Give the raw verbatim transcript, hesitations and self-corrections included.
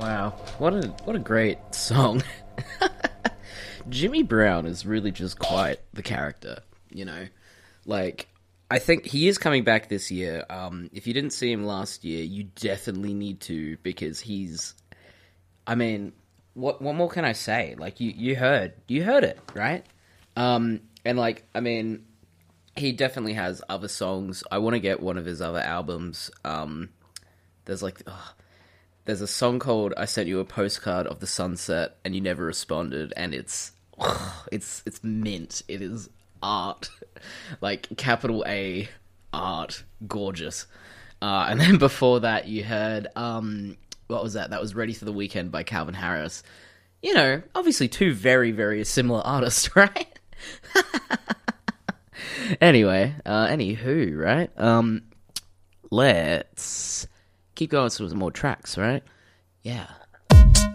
Wow, what a what a great song. Jimmy Brown is really just quite the character, you know. Like, I think he is coming back this year. Um, if you didn't see him last year, you definitely need to, because he's. I mean, what what more can I say? Like, you you heard you heard it, right? Um, and like, I mean, he definitely has other songs. I want to get one of his other albums. Um, there's like. Ugh, There's a song called "I Sent You a Postcard of the Sunset and You Never Responded," and it's it's it's mint. It is art, like capital A art, gorgeous. Uh, and then before that, you heard um, what was that? That was "Ready for the Weekend" by Calvin Harris. You know, obviously two very very similar artists, right? Anyway, uh, anywho, right? Um, let's keep going with some more tracks, right? Yeah.